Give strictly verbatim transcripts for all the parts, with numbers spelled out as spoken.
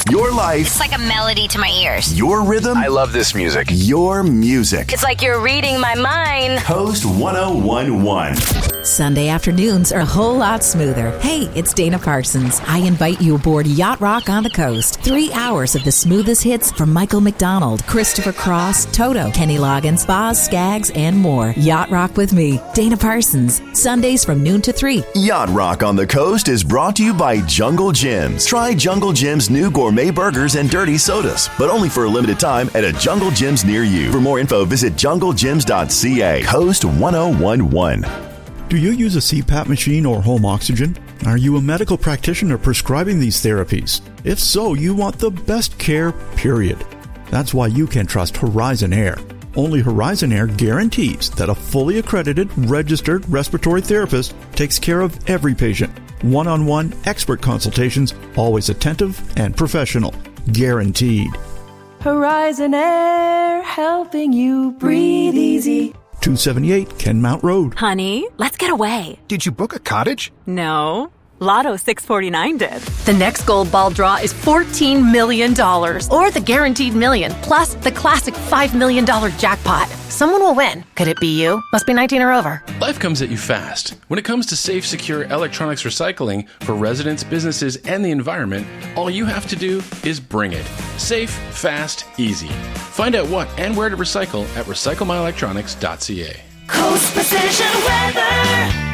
Your life. It's like a melody to my ears. Your rhythm. I love this music. Your music. It's like you're reading my mind. Coast one oh one point one. Sunday afternoons are a whole lot smoother. Hey, it's Dana Parsons. I invite you aboard Yacht Rock on the Coast. Three hours of the smoothest hits from Michael McDonald, Christopher Cross, Toto, Kenny Loggins, Boz Skaggs, and more. Yacht Rock with me, Dana Parsons. Sundays from noon to three. Yacht Rock on the Coast is brought to you by Jungle Jim's. Try Jungle Jim's new gourmet burgers and dirty sodas, but only for a limited time at a Jungle Jim's near you. For more info, visit jungle gyms dot c a. Coast one oh one point one. Do you use a C PAP machine or home oxygen? Are you a medical practitioner prescribing these therapies? If so, you want the best care, period. That's why you can trust Horizon Air. Only Horizon Air guarantees that a fully accredited, registered respiratory therapist takes care of every patient. One-on-one expert consultations, always attentive and professional. Guaranteed. Horizon Air, helping you breathe easy. two seventy-eight Kenmount Road. Honey, let's get away. Did you book a cottage? No. Lotto six forty-nine did. The next gold ball draw is fourteen million dollars, or the guaranteed million, plus the classic five million dollars jackpot. Someone will win. Could it be you? Must be nineteen or over. Life comes at you fast. When it comes to safe, secure electronics recycling for residents, businesses, and the environment, all you have to do is bring it. Safe, fast, easy. Find out what and where to recycle at recycle my electronics dot c a. Coast Precision Weather.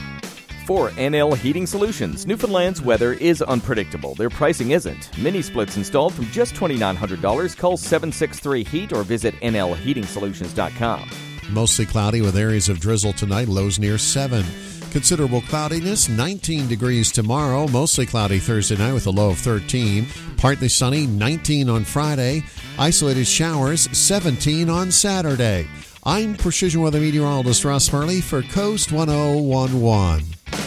For N L Heating Solutions, Newfoundland's weather is unpredictable. Their pricing isn't. Mini splits installed from just two thousand nine hundred dollars. Call seven six three heat or visit N L heating solutions dot com. Mostly cloudy with areas of drizzle tonight, lows near seven. Considerable cloudiness, nineteen degrees tomorrow. Mostly cloudy Thursday night with a low of thirteen. Partly sunny, nineteen on Friday. Isolated showers, seventeen on Saturday. I'm Precision Weather Meteorologist Ross Murley for Coast one oh one point one.